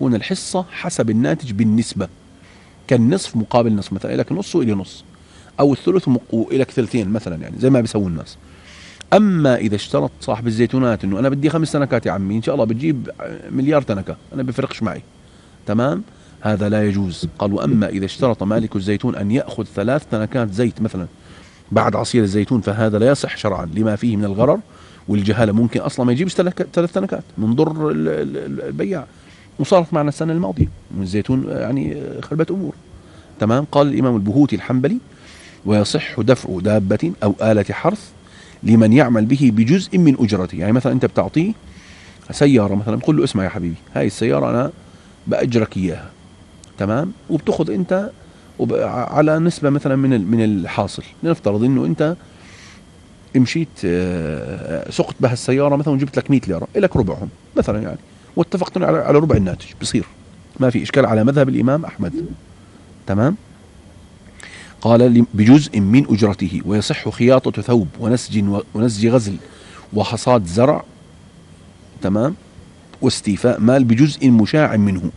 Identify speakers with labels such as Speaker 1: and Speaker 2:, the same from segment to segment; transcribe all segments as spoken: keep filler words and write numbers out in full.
Speaker 1: تكون الحصة حسب الناتج بالنسبة، كالنصف مقابل نصف، مثلا لك نص وإلي نص، أو الثلث وإلك ثلثين مثلا، يعني زي ما بيسوي الناس. أما إذا اشترط صاحب الزيتونات إنه أنا بدي خمس تنكات يا عمي، إن شاء الله بتجيب مليار تنكة، أنا بفرقش معي، تمام، هذا لا يجوز. قال وأما إذا اشترط مالك الزيتون أن يأخذ ثلاث تنكات زيت مثلا بعد عصير الزيتون، فهذا لا يصح شرعا لما فيه من الغرر والجهالة، ممكن أصلا ما يجيبش ثلاث تنكات من ضر البياع. وصارت معنا السنة الماضية من الزيتون يعني خربت أمور، تمام. قال الإمام البهوتي الحنبلي ويصح دفع دابة أو آلة حرث لمن يعمل به بجزء من أجرته. يعني مثلا أنت بتعطيه سيارة مثلا، بقول له اسمع يا حبيبي هاي السيارة أنا بأجرك إياها، تمام، وبتأخذ أنت على نسبة مثلا من من الحاصل. لنفترض إنه أنت مشيت سقت بها السيارة مثلا وجبت لك مئة ليرة، إلك ربعهم مثلا يعني، واتفقت على على ربع الناتج، بصير ما في إشكال على مذهب الإمام أحمد، تمام. قال بجزء من أجرته. ويصح خياطة ثوب ونسج ونسج غزل وحصاد زرع، تمام، واستيفاء مال بجزء مشاع منه،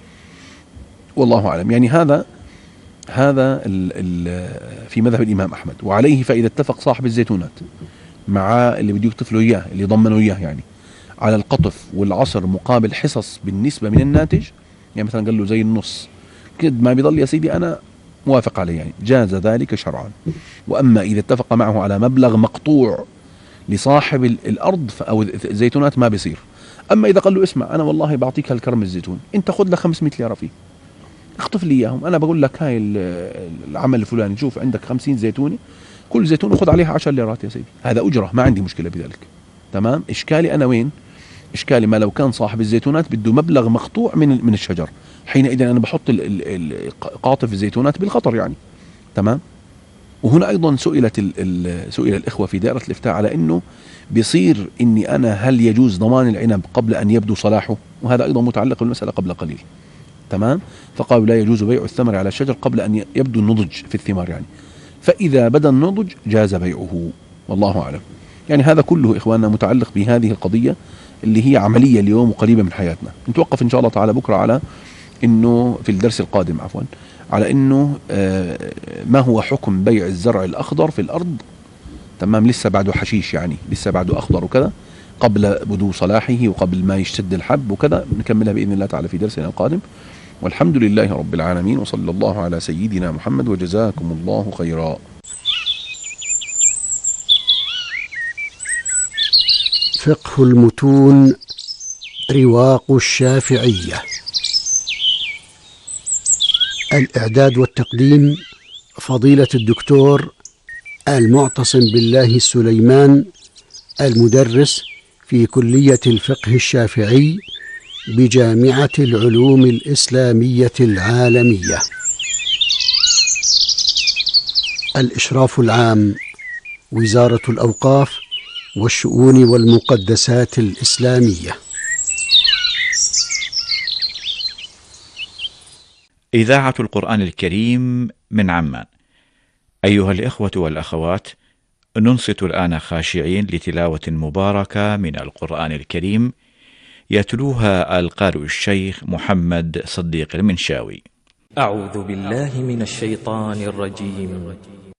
Speaker 1: والله أعلم. يعني هذا هذا ال ال في مذهب الإمام أحمد. وعليه فإذا اتفق صاحب الزيتونات مع اللي بده يقطف له إياه، اللي ضمنه إياه يعني، على القطف والعصر مقابل حصص بالنسبة من الناتج، يعني مثلا قال له زي النص كد ما بيضل يا سيدي أنا موافق عليه، يعني جاز ذلك شرعا. وأما إذا اتفق معه على مبلغ مقطوع لصاحب الأرض أو الزيتونات ما بيصير. أما إذا قال له اسمع أنا والله بعطيك هالكرم الزيتون، أنت خذ لك خمسمئة ليرة فيه، اخطف لي إياهم، أنا بقول لك هاي العمل الفلاني، شوف عندك خمسين زيتونة، كل زيتون خذ عليها عشر ليرات يا سيدي، هذا أجرة، ما عندي مشكلة بذلك، تمام. إشكالي أنا وين؟ إشكالي ما لو كان صاحب الزيتونات بده مبلغ مقطوع من من الشجر، حينئذ أنا بحط قاطف الزيتونات بالخطر يعني، تمام. وهنا أيضا سئلت ال سئل الإخوة في دائرة الإفتاء على إنه بيصير إني أنا هل يجوز ضمان العنب قبل أن يبدو صلاحه؟ وهذا أيضا متعلق بالمسألة قبل قليل، تمام. فقالوا لا يجوز بيع الثمر على الشجر قبل أن يبدو النضج في الثمار يعني، فإذا بدا النضج جاز بيعه، والله أعلم. يعني هذا كله إخواننا متعلق بهذه القضية اللي هي عملية اليوم وقريبة من حياتنا. نتوقف إن شاء الله تعالى بكرة على إنه في الدرس القادم عفوا على إنه آه ما هو حكم بيع الزرع الأخضر في الأرض، تمام، لسه بعده حشيش يعني، لسه بعده أخضر وكذا، قبل بدو صلاحه وقبل ما يشتد الحب وكذا. نكملها بإذن الله تعالى في درسنا القادم، والحمد لله رب العالمين، وصلى الله على سيدنا محمد، وجزاكم الله خيرا.
Speaker 2: فقه المتون رواق الشافعية. الإعداد والتقديم فضيلة الدكتور المعتصم بالله السليمان، المدرس في كلية الفقه الشافعي بجامعة العلوم الإسلامية العالمية. الإشراف العام وزارة الأوقاف والشؤون والمقدسات الإسلامية.
Speaker 3: إذاعة القرآن الكريم من عمان. أيها الإخوة والأخوات، ننصت الآن خاشعين لتلاوة مباركة من القرآن الكريم يتلوها القارئ الشيخ محمد صديق المنشاوي.
Speaker 4: أعوذ بالله من الشيطان الرجيم.